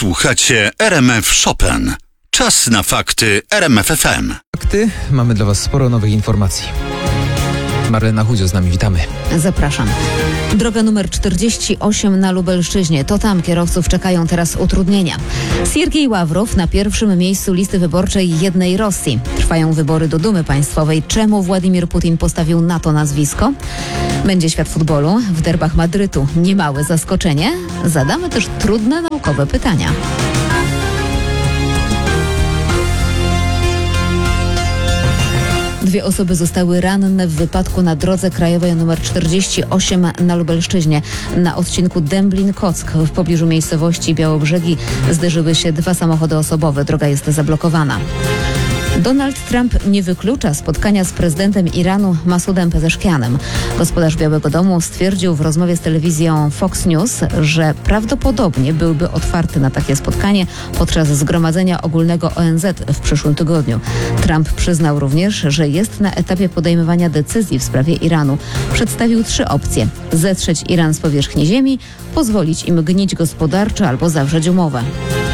Słuchacie RMF Chopin. Czas na fakty RMF FM. Fakty. Mamy dla Was sporo nowych informacji. Marlena Chudzio z nami, witamy. Zapraszam. Droga numer 48 na Lubelszczyźnie. To tam kierowców czekają teraz utrudnienia. Siergiej Ławrow na pierwszym miejscu listy wyborczej Jednej Rosji. Trwają wybory do Dumy Państwowej. Czemu Władimir Putin postawił na to nazwisko? Będzie świat futbolu. W derbach Madrytu niemałe zaskoczenie. Zadamy też trudne naukowe pytania. Dwie osoby zostały ranne w wypadku na drodze krajowej nr 48 na Lubelszczyźnie. Na odcinku Dęblin-Kock w pobliżu miejscowości Białobrzegi zderzyły się dwa samochody osobowe. Droga jest zablokowana. Donald Trump nie wyklucza spotkania z prezydentem Iranu Masudem Pezeszkianem. Gospodarz Białego Domu stwierdził w rozmowie z telewizją Fox News, że prawdopodobnie byłby otwarty na takie spotkanie podczas Zgromadzenia Ogólnego ONZ w przyszłym tygodniu. Trump przyznał również, że jest na etapie podejmowania decyzji w sprawie Iranu. Przedstawił 3 opcje: zetrzeć Iran z powierzchni ziemi, pozwolić im gnić gospodarczo albo zawrzeć umowę.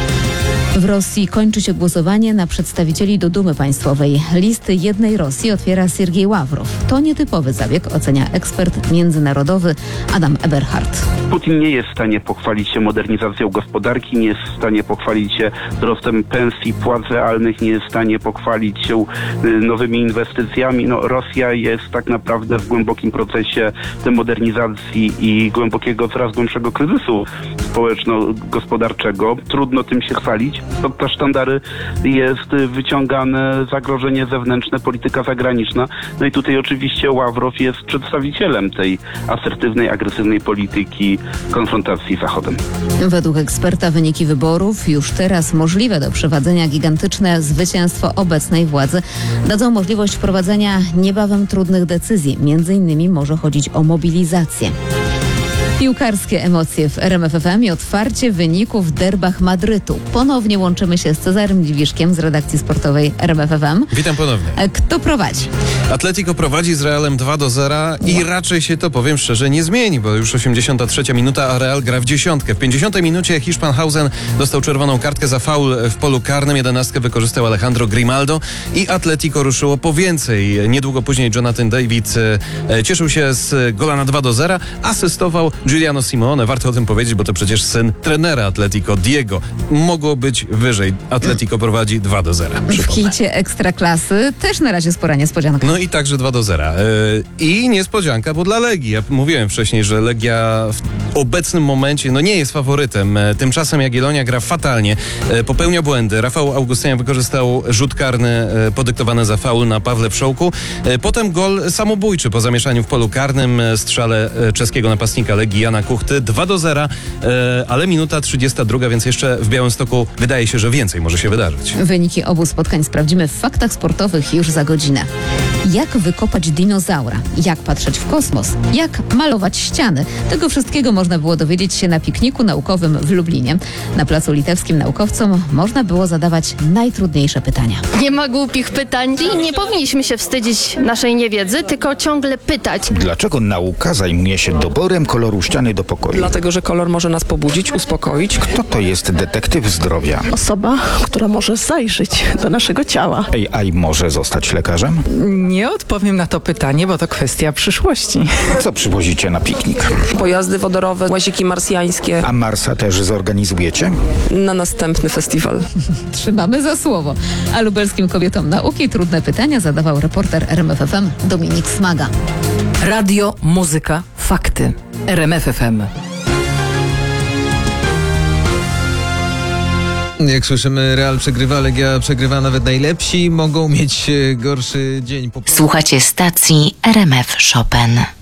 W Rosji kończy się głosowanie na przedstawicieli do Dumy Państwowej. Listy Jednej Rosji otwiera Siergiej Ławrow. To nietypowy zabieg, ocenia ekspert międzynarodowy Adam Eberhard. Putin nie jest w stanie pochwalić się modernizacją gospodarki, nie jest w stanie pochwalić się wzrostem pensji, płac realnych, nie jest w stanie pochwalić się nowymi inwestycjami. Rosja jest tak naprawdę w głębokim procesie demodernizacji i głębokiego, coraz głębszego kryzysu społeczno-gospodarczego. Trudno tym się chwalić. Pod te sztandary jest wyciągane zagrożenie zewnętrzne, polityka zagraniczna. No i tutaj oczywiście Ławrow jest przedstawicielem tej asertywnej, agresywnej polityki konfrontacji z Zachodem. Według eksperta wyniki wyborów, już teraz możliwe do przeprowadzenia gigantyczne zwycięstwo obecnej władzy, dadzą możliwość wprowadzenia niebawem trudnych decyzji. Między innymi może chodzić o mobilizację. Piłkarskie emocje w RMF FM i otwarcie wyników w derbach Madrytu. Ponownie łączymy się z Cezarym Dziwiszkiem z redakcji sportowej RMF FM. Witam ponownie. Kto prowadzi? Atletico prowadzi z Realem 2-0 i raczej się to, powiem szczerze, nie zmieni, bo już 83 minuta, a Real gra w dziesiątkę. W 50 minucie Hiszpan Hausen dostał czerwoną kartkę za faul w polu karnym. 11 wykorzystał Alejandro Grimaldo i Atletico ruszyło po więcej. Niedługo później Jonathan David cieszył się z gola na 2-0, asystował Giuliano Simeone. Warto o tym powiedzieć, bo to przecież syn trenera Atletico, Diego. Mogło być wyżej. Atletico prowadzi 2-0. W hicie Ekstraklasy też na razie spora niespodzianka. No i także 2-0. I niespodzianka, bo dla Legii. Ja mówiłem wcześniej, że Legia w obecnym momencie nie jest faworytem. Tymczasem Jagiellonia gra fatalnie. Popełnia błędy. Rafał Augustyniak wykorzystał rzut karny podyktowany za faul na Pawle Wszołku. Potem gol samobójczy po zamieszaniu w polu karnym, strzale czeskiego napastnika Legii Jana Kuchty. 2-0, ale minuta 32, więc jeszcze w Białymstoku wydaje się, że więcej może się wydarzyć. Wyniki obu spotkań sprawdzimy w faktach sportowych już za godzinę. Jak wykopać dinozaura? Jak patrzeć w kosmos? Jak malować ściany? Tego wszystkiego można było dowiedzieć się na pikniku naukowym w Lublinie. Na Placu Litewskim naukowcom można było zadawać najtrudniejsze pytania. Nie ma głupich pytań i nie powinniśmy się wstydzić naszej niewiedzy, tylko ciągle pytać. Dlaczego nauka zajmuje się doborem koloru ściany do pokoju? Dlatego, że kolor może nas pobudzić, uspokoić. Kto to jest detektyw zdrowia? Osoba, która może zajrzeć do naszego ciała. AI może zostać lekarzem? Nie odpowiem na to pytanie, bo to kwestia przyszłości. Co przywozicie na piknik? Pojazdy wodorowe, łaziki marsjańskie. A Marsa też zorganizujecie? Na następny festiwal. Trzymamy za słowo. A lubelskim kobietom nauki trudne pytania zadawał reporter RMF FM Dominik Smaga. Radio, muzyka, fakty. RMF FM. Jak słyszymy, Real przegrywa, Legia przegrywa, nawet najlepsi mogą mieć gorszy dzień. Słuchacie stacji RMF Chopin.